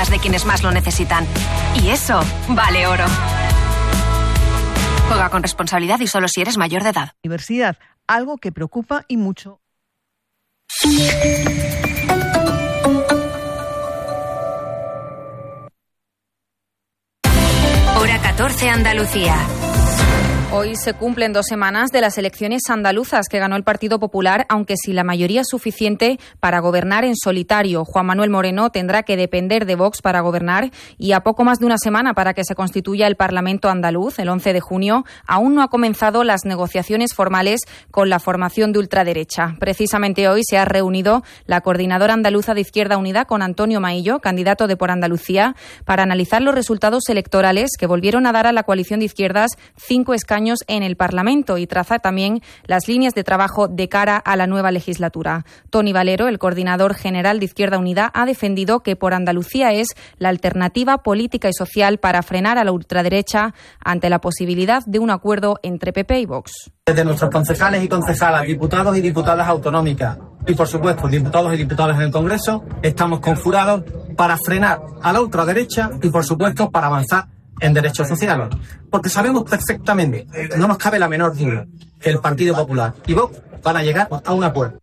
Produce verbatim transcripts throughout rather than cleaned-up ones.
vidas de quienes más lo necesitan. Y eso vale oro. Juega con responsabilidad y solo si eres mayor de edad. Diversidad, algo que preocupa y mucho. Hora catorce, Andalucía. Hoy se cumplen dos semanas de las elecciones andaluzas que ganó el Partido Popular, aunque sin la mayoría suficiente para gobernar en solitario. Juan Manuel Moreno tendrá que depender de Vox para gobernar y a poco más de una semana para que se constituya el Parlamento andaluz, el once de junio, aún no ha comenzado las negociaciones formales con la formación de ultraderecha. Precisamente hoy se ha reunido la coordinadora andaluza de Izquierda Unida con Antonio Maillo, candidato de Por Andalucía, para analizar los resultados electorales que volvieron a dar a la coalición de izquierdas cinco escaños en el Parlamento y trazar también las líneas de trabajo de cara a la nueva legislatura. Toni Valero, el coordinador general de Izquierda Unida, ha defendido que Por Andalucía es la alternativa política y social para frenar a la ultraderecha ante la posibilidad de un acuerdo entre P P y Vox. Desde nuestros concejales y concejalas, diputados y diputadas autonómicas y, por supuesto, diputados y diputadas en el Congreso, estamos conjurados para frenar a la ultraderecha y, por supuesto, para avanzar en derechos sociales, porque sabemos perfectamente, no nos cabe la menor duda, que el Partido Popular y Vox van a llegar a un acuerdo.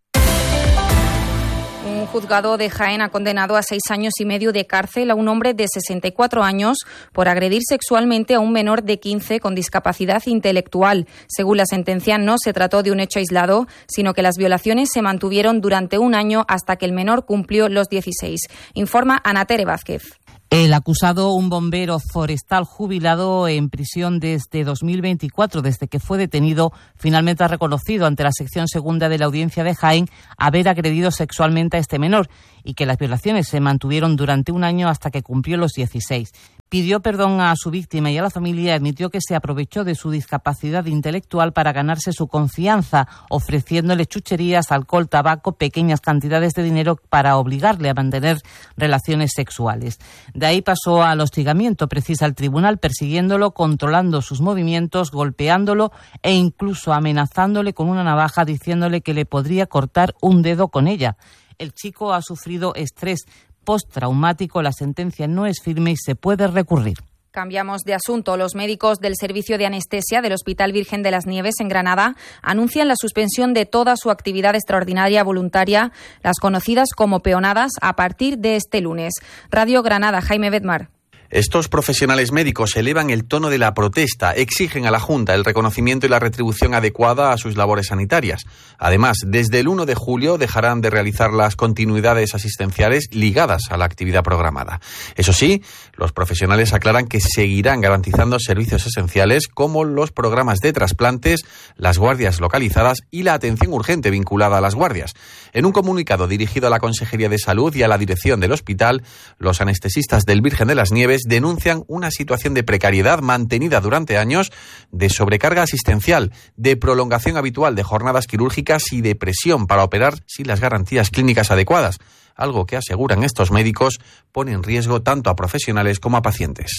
Un juzgado de Jaén ha condenado a seis años y medio de cárcel a un hombre de sesenta y cuatro años por agredir sexualmente a un menor de quince con discapacidad intelectual. Según la sentencia, no se trató de un hecho aislado, sino que las violaciones se mantuvieron durante un año hasta que el menor cumplió los dieciséis. Informa Ana Tere Vázquez. El acusado, un bombero forestal jubilado en prisión desde dos mil veinticuatro, desde que fue detenido, finalmente ha reconocido ante la sección segunda de la Audiencia de Jaén haber agredido sexualmente a este menor y que las violaciones se mantuvieron durante un año hasta que cumplió los dieciséis. Pidió perdón a su víctima y a la familia y admitió que se aprovechó de su discapacidad intelectual para ganarse su confianza, ofreciéndole chucherías, alcohol, tabaco, pequeñas cantidades de dinero para obligarle a mantener relaciones sexuales. De ahí pasó al hostigamiento, precisa el tribunal, persiguiéndolo, controlando sus movimientos, golpeándolo e incluso amenazándole con una navaja, diciéndole que le podría cortar un dedo con ella. El chico ha sufrido estrés postraumático, la sentencia no es firme y se puede recurrir. Cambiamos de asunto. Los médicos del Servicio de Anestesia del Hospital Virgen de las Nieves en Granada anuncian la suspensión de toda su actividad extraordinaria voluntaria, las conocidas como peonadas, a partir de este lunes. Radio Granada, Jaime Bedmar. Estos profesionales médicos elevan el tono de la protesta, exigen a la Junta el reconocimiento y la retribución adecuada a sus labores sanitarias. Además, desde el uno de julio dejarán de realizar las continuidades asistenciales ligadas a la actividad programada. Eso sí, los profesionales aclaran que seguirán garantizando servicios esenciales como los programas de trasplantes, las guardias localizadas y la atención urgente vinculada a las guardias. En un comunicado dirigido a la Consejería de Salud y a la dirección del hospital, los anestesistas del Virgen de las Nieves denuncian una situación de precariedad mantenida durante años, de sobrecarga asistencial, de prolongación habitual de jornadas quirúrgicas y de presión para operar sin las garantías clínicas adecuadas, algo que aseguran estos médicos pone en riesgo tanto a profesionales como a pacientes.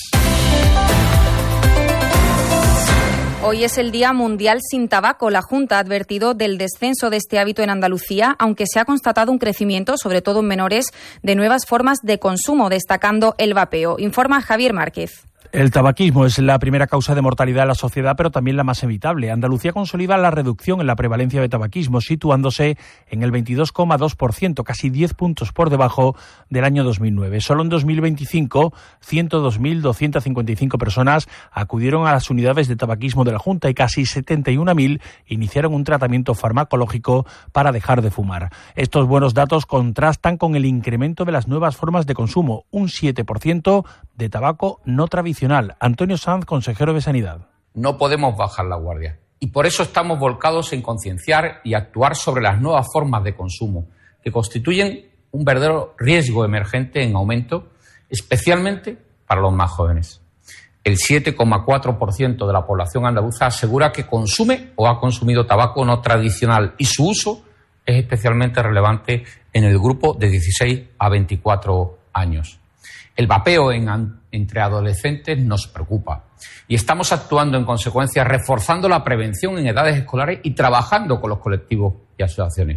Hoy es el Día Mundial sin Tabaco. La Junta ha advertido del descenso de este hábito en Andalucía, aunque se ha constatado un crecimiento, sobre todo en menores, de nuevas formas de consumo, destacando el vapeo. Informa Javier Márquez. El tabaquismo es la primera causa de mortalidad en la sociedad, pero también la más evitable. Andalucía consolida la reducción en la prevalencia de tabaquismo, situándose en el veintidós coma dos por ciento, casi diez puntos por debajo del año dos mil nueve. Solo en dos mil veinticinco, ciento dos mil doscientas cincuenta y cinco personas acudieron a las unidades de tabaquismo de la Junta y casi setenta y un mil iniciaron un tratamiento farmacológico para dejar de fumar. Estos buenos datos contrastan con el incremento de las nuevas formas de consumo, un siete por ciento de tabaco no tradicional. Antonio Sanz, consejero de Sanidad. No podemos bajar la guardia y por eso estamos volcados en concienciar y actuar sobre las nuevas formas de consumo que constituyen un verdadero riesgo emergente en aumento, especialmente para los más jóvenes. El siete coma cuatro por ciento de la población andaluza asegura que consume o ha consumido tabaco no tradicional y su uso es especialmente relevante en el grupo de dieciséis a veinticuatro años. El vapeo en, entre adolescentes nos preocupa y estamos actuando en consecuencia, reforzando la prevención en edades escolares y trabajando con los colectivos y asociaciones.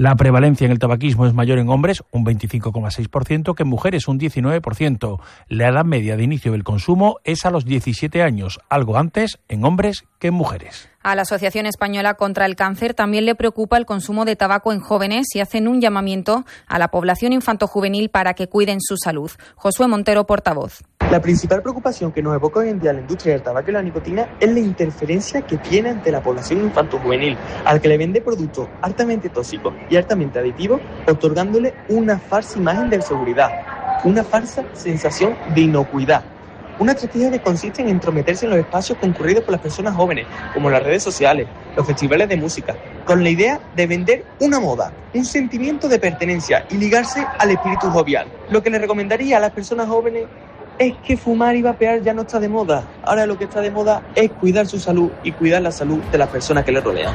La prevalencia en el tabaquismo es mayor en hombres, un veinticinco coma seis por ciento, que en mujeres, un diecinueve por ciento. La edad media de inicio del consumo es a los diecisiete años, algo antes en hombres que en mujeres. A la Asociación Española contra el Cáncer también le preocupa el consumo de tabaco en jóvenes y hacen un llamamiento a la población infantojuvenil para que cuiden su salud. Josué Montero, portavoz. La principal preocupación que nos evoca hoy en día la industria del tabaco y la nicotina es la interferencia que tiene ante la población infantojuvenil, al que le vende productos altamente tóxicos y altamente aditivos, otorgándole una falsa imagen de seguridad, una falsa sensación de inocuidad. Una estrategia que consiste en entrometerse en los espacios concurridos por las personas jóvenes, como las redes sociales, los festivales de música, con la idea de vender una moda, un sentimiento de pertenencia y ligarse al espíritu jovial. Lo que le recomendaría a las personas jóvenes es que fumar y vapear ya no está de moda. Ahora lo que está de moda es cuidar su salud y cuidar la salud de las personas que le rodean.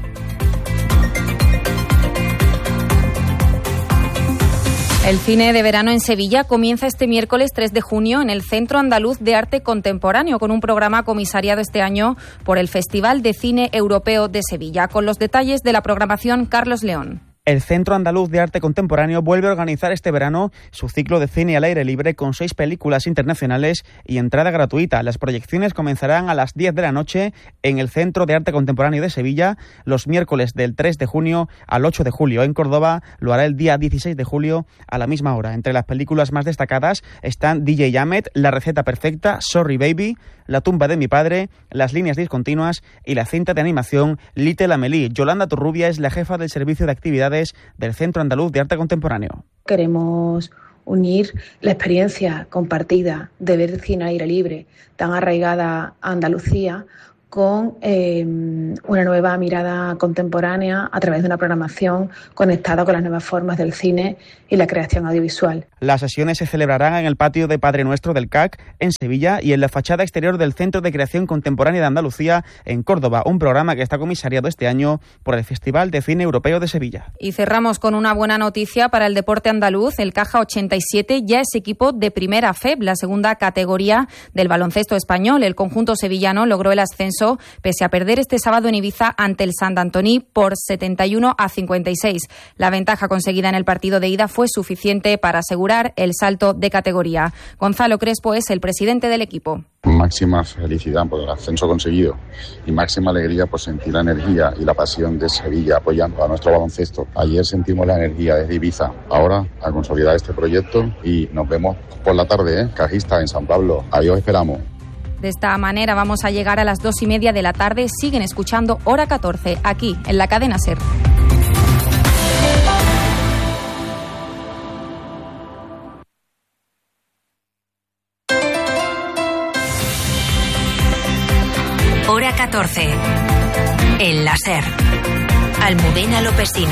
El cine de verano en Sevilla comienza este miércoles tres de junio en el Centro Andaluz de Arte Contemporáneo con un programa comisariado este año por el Festival de Cine Europeo de Sevilla. Con los detalles de la programación, Carlos León. El Centro Andaluz de Arte Contemporáneo vuelve a organizar este verano su ciclo de cine al aire libre con seis películas internacionales y entrada gratuita. Las proyecciones comenzarán a las diez de la noche en el Centro de Arte Contemporáneo de Sevilla los miércoles del tres de junio al ocho de julio. En Córdoba lo hará el día dieciséis de julio a la misma hora. Entre las películas más destacadas están D J Ahmed, La receta perfecta, Sorry Baby, La tumba de mi padre, Las líneas discontinuas y la cinta de animación Little Amelie. Yolanda Turrubia es la jefa del servicio de actividades del Centro Andaluz de Arte Contemporáneo. Queremos unir la experiencia compartida de ver cine al aire libre, tan arraigada a Andalucía, con eh, una nueva mirada contemporánea a través de una programación conectada con las nuevas formas del cine y la creación audiovisual. Las sesiones se celebrarán en el patio de Padre Nuestro del C A C en Sevilla y en la fachada exterior del Centro de Creación Contemporánea de Andalucía en Córdoba, un programa que está comisariado este año por el Festival de Cine Europeo de Sevilla. Y cerramos con una buena noticia para el deporte andaluz. El Caja ochenta y siete ya es equipo de Primera F E B, la segunda categoría del baloncesto español. El conjunto sevillano logró el ascenso pese a perder este sábado en Ibiza ante el Sant Antoni por setenta y uno a cincuenta y seis. La ventaja conseguida en el partido de ida fue suficiente para asegurar el salto de categoría. Gonzalo Crespo es el presidente del equipo. Máxima felicidad por el ascenso conseguido y máxima alegría por sentir la energía y la pasión de Sevilla apoyando a nuestro baloncesto. Ayer sentimos la energía desde Ibiza, ahora a consolidar este proyecto y nos vemos por la tarde, ¿eh? Cajista en San Pablo. Ahí os esperamos. De esta manera vamos a llegar a las dos y media de la tarde. Siguen escuchando Hora catorce, aquí, en la cadena SER. Hora catorce, en la SER. Almudena Lopesino.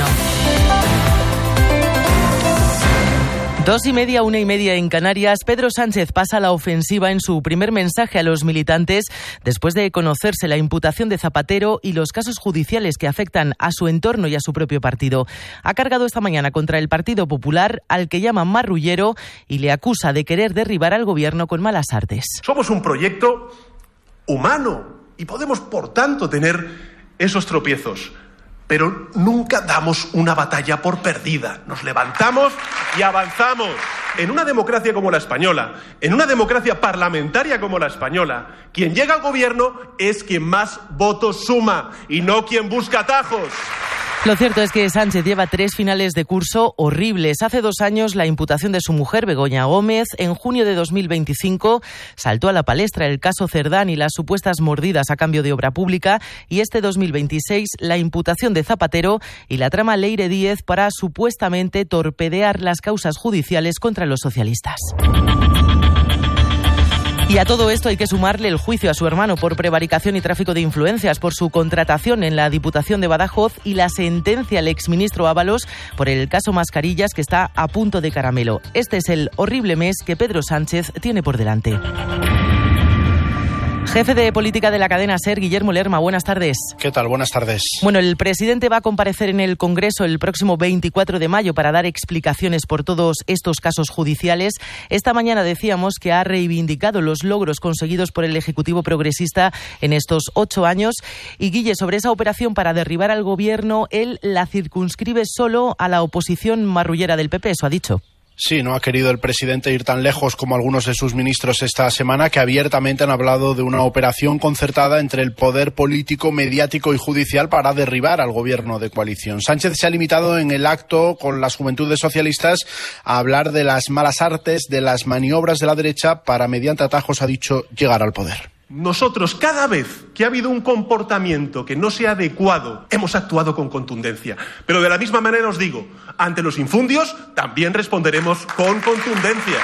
Dos y media, una y media en Canarias. Pedro Sánchez pasa a la ofensiva en su primer mensaje a los militantes después de conocerse la imputación de Zapatero y los casos judiciales que afectan a su entorno y a su propio partido. Ha cargado esta mañana contra el Partido Popular, al que llama marrullero, y le acusa de querer derribar al gobierno con malas artes. Somos un proyecto humano y podemos, por tanto, tener esos tropiezos. Pero nunca damos una batalla por perdida. Nos levantamos y avanzamos. En una democracia como la española, en una democracia parlamentaria como la española, quien llega al gobierno es quien más votos suma y no quien busca atajos. Lo cierto es que Sánchez lleva tres finales de curso horribles. Hace dos años la imputación de su mujer, Begoña Gómez. En junio de dos mil veinticinco saltó a la palestra el caso Cerdán y las supuestas mordidas a cambio de obra pública. Y este dos mil veintiséis la imputación de Zapatero y la trama Leire Díez para supuestamente torpedear las causas judiciales contra los socialistas. Y a todo esto hay que sumarle el juicio a su hermano por prevaricación y tráfico de influencias, por su contratación en la Diputación de Badajoz y la sentencia al exministro Ábalos por el caso Mascarillas, que está a punto de caramelo. Este es el horrible mes que Pedro Sánchez tiene por delante. Jefe de política de la cadena SER, Guillermo Lerma, buenas tardes. ¿Qué tal? Buenas tardes. Bueno, el presidente va a comparecer en el Congreso el próximo veinticuatro de mayo para dar explicaciones por todos estos casos judiciales. Esta mañana decíamos que ha reivindicado los logros conseguidos por el Ejecutivo progresista en estos ocho años. Y Guille, sobre esa operación para derribar al gobierno, él la circunscribe solo a la oposición marrullera del P P, eso ha dicho. Sí, no ha querido el presidente ir tan lejos como algunos de sus ministros esta semana, que abiertamente han hablado de una operación concertada entre el poder político, mediático y judicial para derribar al gobierno de coalición. Sánchez se ha limitado en el acto con las juventudes socialistas a hablar de las malas artes, de las maniobras de la derecha para, mediante atajos, ha dicho, llegar al poder. Nosotros, cada vez que ha habido un comportamiento que no sea adecuado, hemos actuado con contundencia. Pero de la misma manera os digo, ante los infundios también responderemos con contundencia.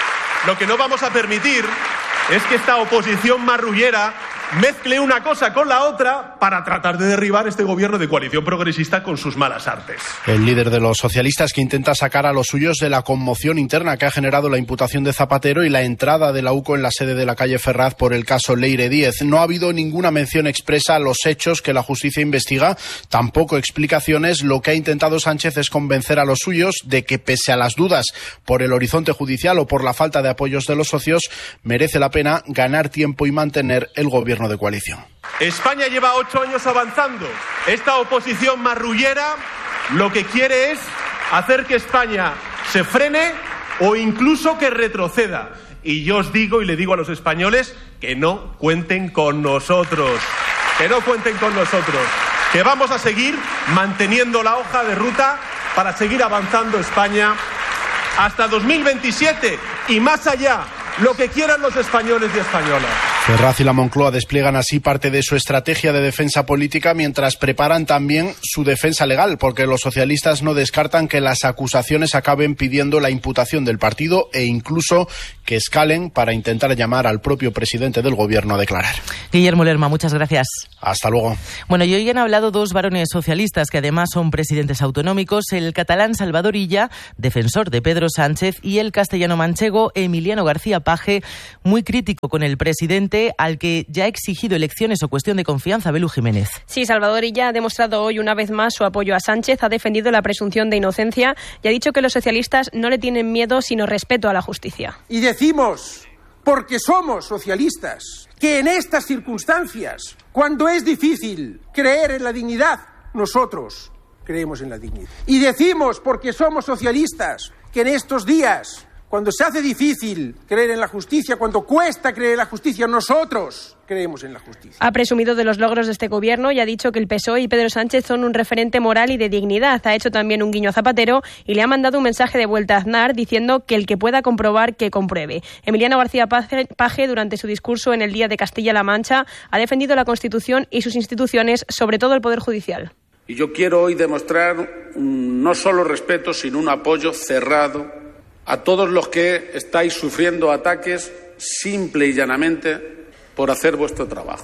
Lo que no vamos a permitir es que esta oposición marrullera mezcle una cosa con la otra para tratar de derribar este gobierno de coalición progresista con sus malas artes. El líder de los socialistas, que intenta sacar a los suyos de la conmoción interna que ha generado la imputación de Zapatero y la entrada de la U C O en la sede de la calle Ferraz por el caso Leire Díez. No ha habido ninguna mención expresa a los hechos que la justicia investiga, tampoco explicaciones. Lo que ha intentado Sánchez es convencer a los suyos de que, pese a las dudas por el horizonte judicial o por la falta de apoyos de los socios, merece la pena ganar tiempo y mantener el gobierno de coalición. España lleva ocho años avanzando. Esta oposición marrullera lo que quiere es hacer que España se frene o incluso que retroceda. Y yo os digo y le digo a los españoles que no cuenten con nosotros. Que no cuenten con nosotros. Que vamos a seguir manteniendo la hoja de ruta para seguir avanzando España hasta dos mil veintisiete y más allá. Lo que quieran los españoles y españolas. Ferraz y la Moncloa despliegan así parte de su estrategia de defensa política mientras preparan también su defensa legal, porque los socialistas no descartan que las acusaciones acaben pidiendo la imputación del partido e incluso que escalen para intentar llamar al propio presidente del gobierno a declarar. Guillermo Lerma, muchas gracias. Hasta luego. Bueno, y hoy han hablado dos varones socialistas que además son presidentes autonómicos, el catalán Salvador Illa, defensor de Pedro Sánchez, y el castellano manchego Emiliano García Paje, muy crítico con el presidente, al que ya ha exigido elecciones o cuestión de confianza. Belu Jiménez. Sí, Salvador Illa ha demostrado hoy una vez más su apoyo a Sánchez, ha defendido la presunción de inocencia y ha dicho que los socialistas no le tienen miedo sino respeto a la justicia. Y decimos, porque somos socialistas, que en estas circunstancias, cuando es difícil creer en la dignidad, nosotros creemos en la dignidad. Y decimos, porque somos socialistas, que en estos días, cuando se hace difícil creer en la justicia, cuando cuesta creer en la justicia, nosotros creemos en la justicia. Ha presumido de los logros de este gobierno y ha dicho que el P S O E y Pedro Sánchez son un referente moral y de dignidad. Ha hecho también un guiño a Zapatero y le ha mandado un mensaje de vuelta a Aznar diciendo que el que pueda comprobar, que compruebe. Emiliano García Paje, durante su discurso en el Día de Castilla-La Mancha, ha defendido la Constitución y sus instituciones, sobre todo el Poder Judicial. Y yo quiero hoy demostrar un, no solo respeto, sino un apoyo cerrado a todos los que estáis sufriendo ataques simple y llanamente por hacer vuestro trabajo.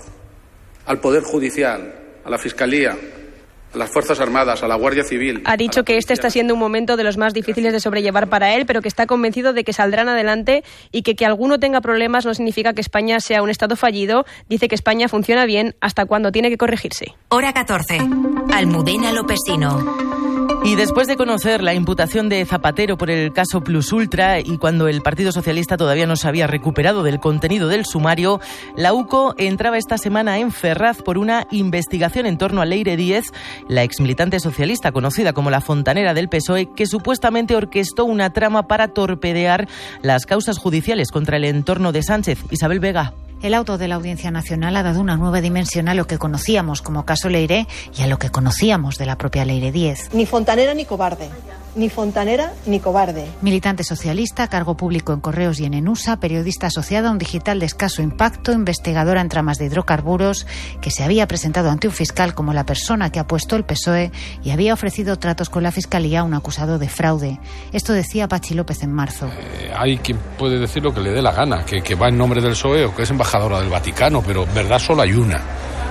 Al Poder Judicial, a la Fiscalía, a las Fuerzas Armadas, a la Guardia Civil. Ha dicho que este está siendo un momento de los más difíciles de sobrellevar para él, pero que está convencido de que saldrán adelante y que que alguno tenga problemas no significa que España sea un Estado fallido. Dice que España funciona bien hasta cuando tiene que corregirse. Hora catorce. Almudena Lopesino. Y después de conocer la imputación de Zapatero por el caso Plus Ultra y cuando el Partido Socialista todavía no se había recuperado del contenido del sumario, la U C O entraba esta semana en Ferraz por una investigación en torno a Leire Díez, la exmilitante socialista conocida como la fontanera del P S O E, que supuestamente orquestó una trama para torpedear las causas judiciales contra el entorno de Sánchez. Isabel Vega. El auto de la Audiencia Nacional ha dado una nueva dimensión a lo que conocíamos como caso Leire y a lo que conocíamos de la propia Leire Díez. Ni fontanera ni cobarde. Ni fontanera ni cobarde. Militante socialista, cargo público en Correos y en Enusa, periodista asociada a un digital de escaso impacto, investigadora en tramas de hidrocarburos, que se había presentado ante un fiscal como la persona que ha puesto el P S O E y había ofrecido tratos con la Fiscalía a un acusado de fraude. Esto decía Pachi López en marzo. Eh, hay quien puede decir lo que le dé la gana, que, que va en nombre del P S O E o que es embajadora del Vaticano, pero verdad solo hay una.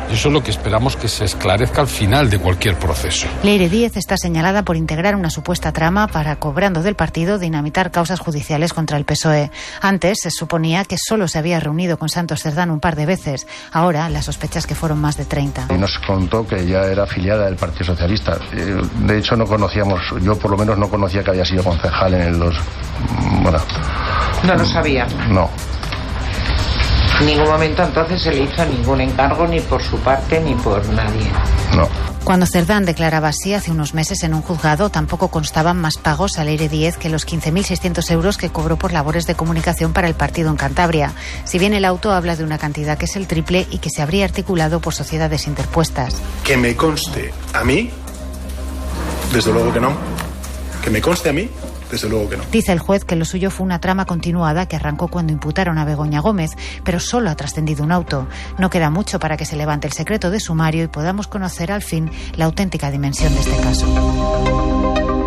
Y eso es lo que esperamos que se esclarezca al final de cualquier proceso. Leire Díez está señalada por integrar una supuesta trama para, cobrando del partido, dinamitar causas judiciales contra el P S O E. Antes se suponía que solo se había reunido con Santos Cerdán un par de veces. Ahora la sospecha es que fueron más de treinta. Y nos contó que ya era afiliada del Partido Socialista. De hecho no conocíamos, yo por lo menos no conocía que había sido concejal en el dos. Bueno. No lo sabía. No. En ningún momento entonces se le hizo ningún encargo ni por su parte ni por nadie. No. Cuando Cerdán declaraba así hace unos meses en un juzgado, tampoco constaban más pagos a Leire Díez que los quince mil seiscientos euros que cobró por labores de comunicación para el partido en Cantabria. Si bien el auto habla de una cantidad que es el triple y que se habría articulado por sociedades interpuestas. Que me conste a mí, desde luego que no. Que me conste a mí, desde luego que no. Dice el juez que lo suyo fue una trama continuada que arrancó cuando imputaron a Begoña Gómez, pero solo ha trascendido un auto. No queda mucho para que se levante el secreto de sumario y podamos conocer al fin la auténtica dimensión de este caso.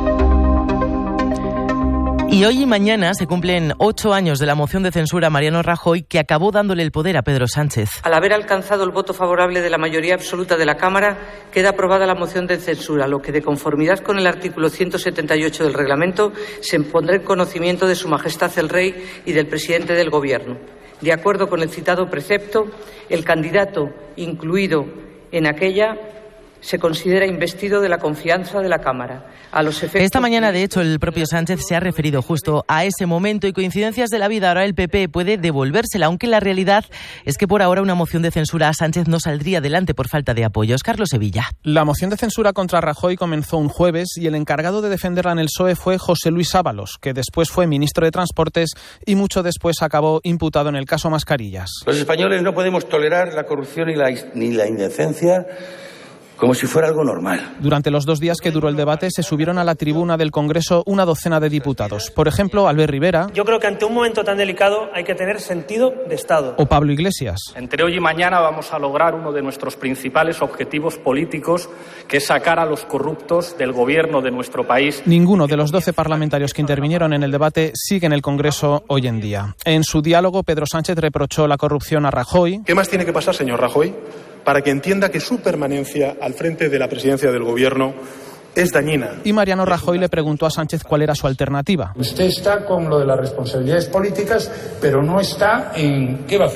Y hoy y mañana se cumplen ocho años de la moción de censura a Mariano Rajoy, que acabó dándole el poder a Pedro Sánchez. Al haber alcanzado el voto favorable de la mayoría absoluta de la Cámara, queda aprobada la moción de censura, lo que, de conformidad con el artículo ciento setenta y ocho del reglamento, se pondrá en conocimiento de Su Majestad el Rey y del presidente del Gobierno. De acuerdo con el citado precepto, el candidato incluido en aquella se considera investido de la confianza de la Cámara. A los efectos... Esta mañana, de hecho, el propio Sánchez se ha referido justo a ese momento y coincidencias de la vida. Ahora el P P puede devolvérsela, aunque la realidad es que por ahora una moción de censura a Sánchez no saldría adelante por falta de apoyos. Carlos Sevilla. La moción de censura contra Rajoy comenzó un jueves y el encargado de defenderla en el P S O E fue José Luis Ábalos, que después fue ministro de Transportes y mucho después acabó imputado en el caso Mascarillas. Los españoles no podemos tolerar la corrupción ni la, ni la indecencia como si fuera algo normal. Durante los dos días que duró el debate se subieron a la tribuna del Congreso una docena de diputados. Por ejemplo, Albert Rivera. Yo creo que ante un momento tan delicado hay que tener sentido de Estado. O Pablo Iglesias. Entre hoy y mañana vamos a lograr uno de nuestros principales objetivos políticos, que es sacar a los corruptos del gobierno de nuestro país. Ninguno de los doce parlamentarios que intervinieron en el debate sigue en el Congreso hoy en día. En su diálogo, Pedro Sánchez reprochó la corrupción a Rajoy. ¿Qué más tiene que pasar, señor Rajoy, para que entienda que su permanencia al frente de la presidencia del Gobierno es dañina? Y Mariano Rajoy le preguntó a Sánchez cuál era su alternativa. Usted está con lo de las responsabilidades políticas, pero no está en qué va a hacer.